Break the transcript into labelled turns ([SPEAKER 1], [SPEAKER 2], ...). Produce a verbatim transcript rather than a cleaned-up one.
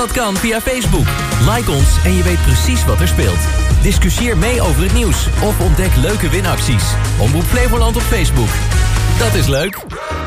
[SPEAKER 1] Dat kan via Facebook. Like ons en je weet precies wat er speelt. Discussieer mee over het nieuws of ontdek leuke winacties. Omroep Flevoland op Facebook. Dat is leuk.